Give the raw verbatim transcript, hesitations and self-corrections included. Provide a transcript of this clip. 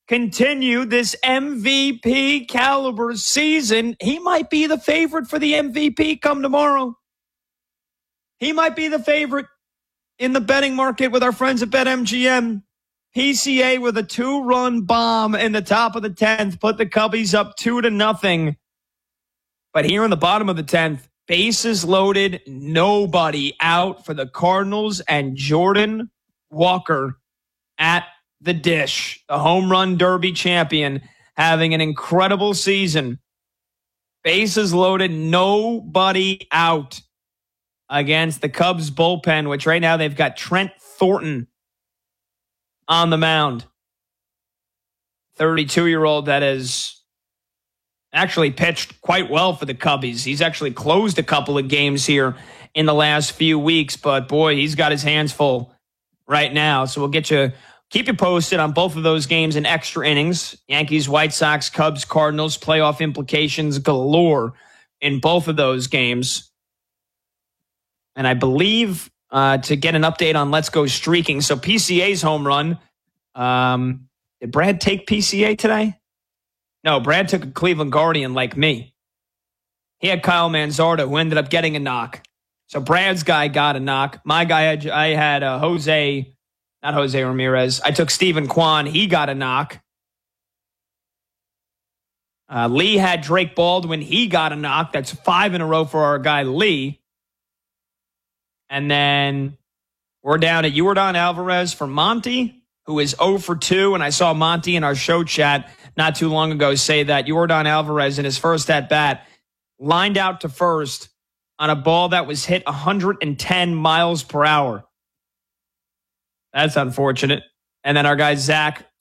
continue this M V P caliber season, he might be the favorite for the M V P come tomorrow. He might be the favorite in the betting market with our friends at BetMGM. P C A with a two-run bomb in the top of the tenth put the Cubbies up two to nothing. But here in the bottom of the tenth, bases loaded, nobody out for the Cardinals, and Jordan Walker at the dish, the home run derby champion, having an incredible season. Bases loaded, nobody out against the Cubs bullpen, which right now they've got Trent Thornton on the mound. thirty-two-year-old that has actually pitched quite well for the Cubbies. He's actually closed a couple of games here in the last few weeks, but boy, he's got his hands full right now. So we'll get you, keep you posted on both of those games in extra innings. Yankees, White Sox, Cubs, Cardinals, playoff implications galore in both of those games. And I believe uh, to get an update on Let's Go Streaking. So P C A's home run. Um, did Brad take P C A today? No, Brad took a Cleveland Guardian like me. He had Kyle Manzardo, who ended up getting a knock. So Brad's guy got a knock. My guy, had, I had uh, Jose, not Jose Ramirez. I took Stephen Kwan. He got a knock. Uh, Lee had Drake Baldwin. He got a knock. That's five in a row for our guy Lee. And then we're down at Yordan Alvarez for Monty, who is zero for two. And I saw Monty in our show chat not too long ago say that Yordan Alvarez in his first at-bat lined out to first on a ball that was hit one hundred ten miles per hour. That's unfortunate. And then our guy Zach